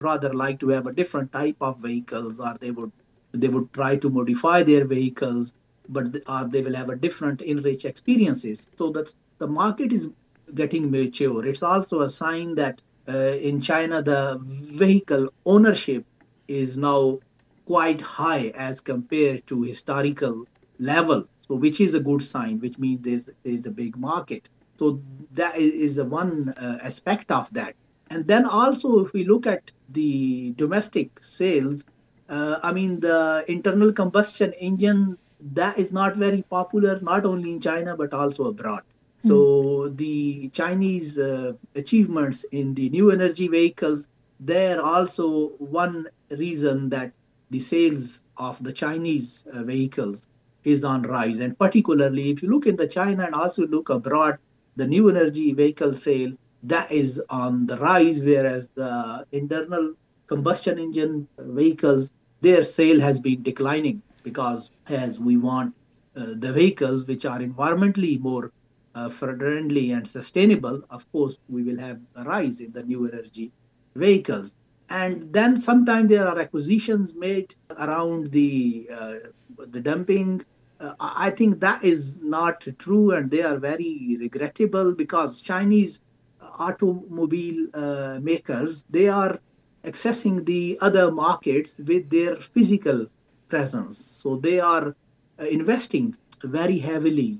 rather like to have a different type of vehicles, or they would try to modify their vehicles, but or they will have a different enrich experiences. So that the market is getting mature. It's also a sign that in China the vehicle ownership is now quite high as compared to historical level. So which is a good sign, which means there's a big market. So that is a one aspect of that. And then also, if we look at the domestic sales, I mean, the internal combustion engine, that is not very popular, not only in China, but also abroad. Mm. So the Chinese achievements in the new energy vehicles, they're also one reason that the sales of the Chinese vehicles is on rise. And particularly if you look in the China and also look abroad, the new energy vehicle sale, that is on the rise, whereas the internal combustion engine vehicles, their sale has been declining because as we want the vehicles which are environmentally more friendly and sustainable, of course, we will have a rise in the new energy vehicles. And then sometimes there are acquisitions made around the dumping. I think that is not true, and they are very regrettable because Chinese automobile makers, they are accessing the other markets with their physical presence. So they are investing very heavily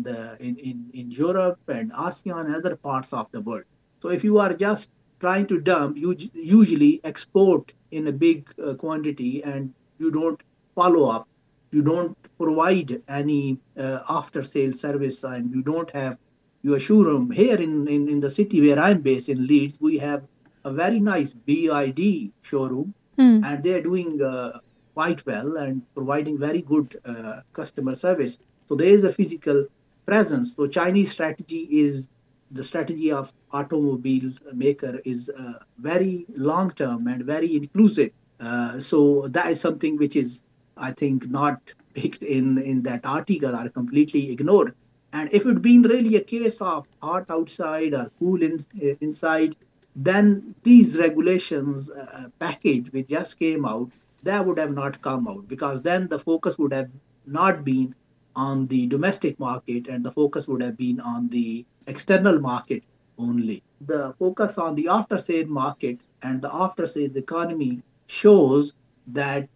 in Europe and ASEAN and other parts of the world. So if you are just trying to dump, you usually export in a big quantity and you don't follow up, you don't provide any after sale service, and you don't have your showroom. Here in the city where I'm based in Leeds, we have a very nice BID showroom, Mm. and they're doing quite well and providing very good customer service. So there is a physical presence. So Chinese strategy is the strategy of automobile maker is very long term and very inclusive. So that is something which is, I think, not picked in that article or completely ignored. And if it been really a case of hot outside or cool inside, then these regulations package which just came out, that would have not come out, because then the focus would have not been on the domestic market and the focus would have been on the external market only. The focus on the after sale market and the after sale economy shows that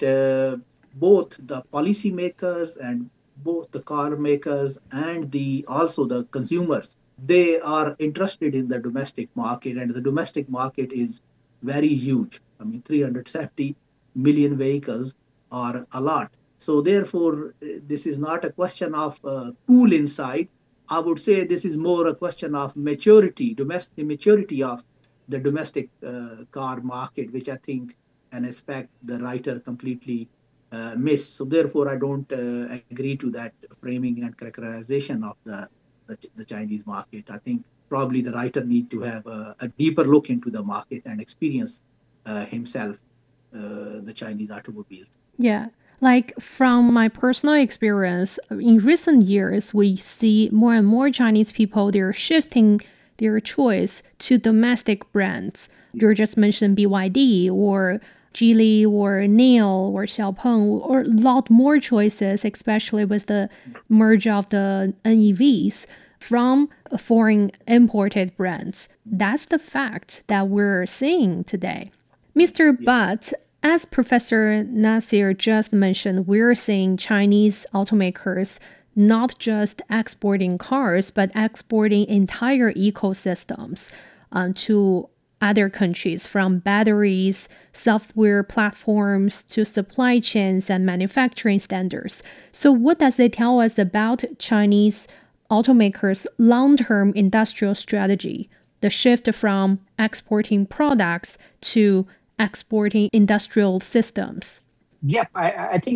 both the policymakers and both the car makers and the also the consumers, they are interested in the domestic market, and the domestic market is very huge. I mean, 370 million vehicles are a lot. So therefore, this is not a question of cool inside. I would say this is more a question of maturity, domestic maturity of the domestic car market, which I think an aspect the writer completely missed. So therefore, I don't agree to that framing and characterization of the Chinese market. I think probably the writer need to have a deeper look into the market and experience himself the Chinese automobiles. Yeah. Like from my personal experience, in recent years, we see more and more Chinese people, they're shifting their choice to domestic brands. You just mentioned BYD or Geely or Neil or Xiaopeng, or a lot more choices, especially with the merge of the NEVs from foreign imported brands. That's the fact that we're seeing today. Mr. Yeah. Butt, as Professor Nasir just mentioned, we're seeing Chinese automakers not just exporting cars, but exporting entire ecosystems to other countries, from batteries, software platforms, to supply chains and manufacturing standards. So, what does it tell us about Chinese automakers' long term industrial strategy? The shift from exporting products to exporting industrial systems. Yep, I think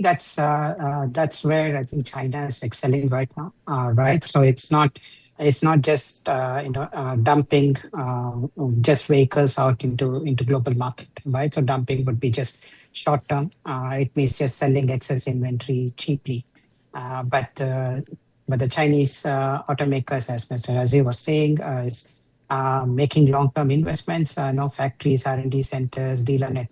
that's where I think China is excelling right now, right? So it's not just dumping just vehicles out into global market, right? So dumping would be just short term. It means just selling excess inventory cheaply. But the Chinese automakers, as Mr. Razir was saying, is making long term investments, no factories, R&D centers, dealer network